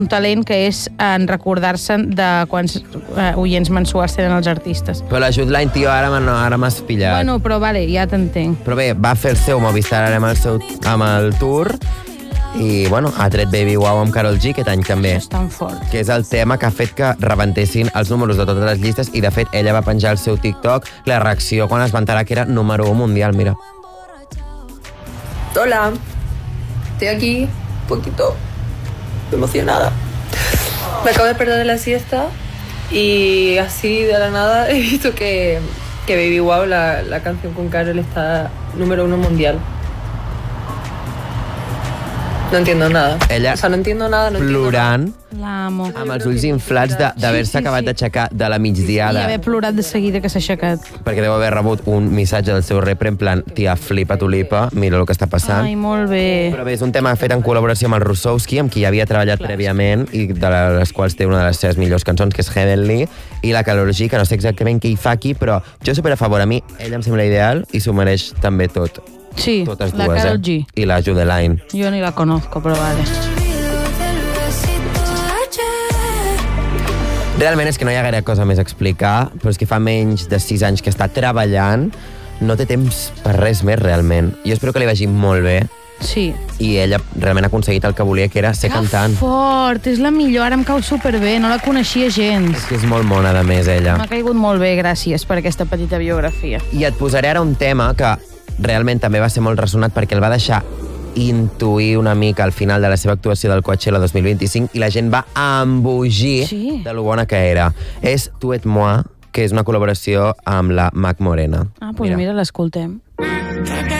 un talent que és en recordar-se'n de quants oients mensuals tenen els artistes. Però la Judline, tio, ara m'has pillat. Bueno, però vale, ja t'entenc. Però bé, va fer el seu Movistar ara amb el tour i, bueno, ha tret Baby Wow amb Karol G aquest any també. És tan fort. Que és el tema que ha fet que rebentessin els números de totes les llistes i, de fet, ella va penjar al seu TikTok la reacció quan es va enterar que era número 1 mundial, mira. Hola, estoy aquí, un poquito emocionada. Me acabo de perder la siesta y así de la nada he visto que Baby Wow, la canción con Karol, está número 1 mundial. No entiendo nada. Ella o sea, no entiendo nada. Plorant, L'amo. amb els ulls inflats d'haver-se acabat d'aixecar de la I migdiada. haver plorat de seguida que s'ha aixecat. Perquè deu haver rebut un missatge del seu repre en plan, tia, flipa tulipa, mira el que està passant. Ai, molt bé. Però bé, és un tema fet en col·laboració amb el Russowski, amb qui ja havia treballat prèviament i de les quals té una de les seves millors cançons, que és Heavenly, i la Karol G, que no sé exactament què hi fa aquí, però jo super a favor. A mi, ella em sembla ideal i s'ho mereix també tot. Sí, Totes la dues, Karol G. I la Judeline. Jo ni la conozco, però vale. Realment és que no hi ha gaire cosa més a explicar, però és que fa menys de 6 anys que està treballant, no té temps per res més, realment. Jo espero que li vagi molt bé, Sí. i ella realment ha aconseguit el que volia, que era ser cantant. Fort, és la millor, ara em cau superbé, no la coneixia gens. És que és molt mona, a més, ella. M'ha caigut molt bé, gràcies per aquesta petita biografia. I et posaré ara un tema que realment també va ser molt ressonat perquè el va deixar intuir una mica al final de la seva actuació del Coachella 2025 i la gent va embogir de lo bona que era. És Tu et moi, que és una col·laboració amb la Mac Morena. Ah, doncs mira, l'escoltem.